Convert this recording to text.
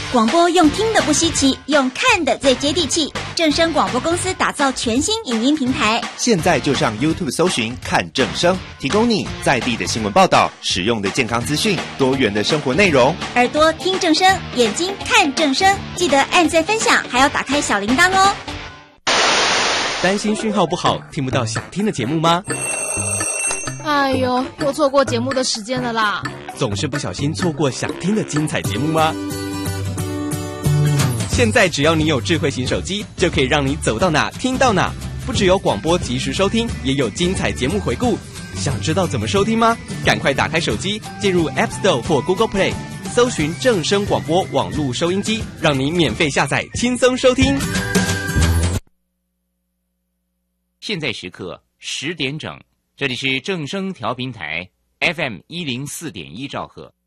广播用听的不稀奇，用看的最接地气。正声广播公司打造全新影音平台， 现在就上 YouTube 搜寻看正声，提供你在地的新闻报道、实用的健康资讯、多元的生活内容。 耳朵听正声，眼睛看正声，记得按赞分享，还要打开小铃铛哦。 担心讯号不好，听不到想听的节目吗？ 哎呦，又错过节目的时间了啦！ 总是不小心错过想听的精彩节目吗？现在只要你有智慧型手机，就可以让你走到哪听到哪。不只有广播及时收听，也有精彩节目回顾。想知道怎么收听吗？赶快打开手机，进入 App Store 或 Google Play， 搜寻正声广播网络收音机，让你免费下载，轻松收听。 现在时刻10点整，这里是正声调频台 FM104.1兆赫。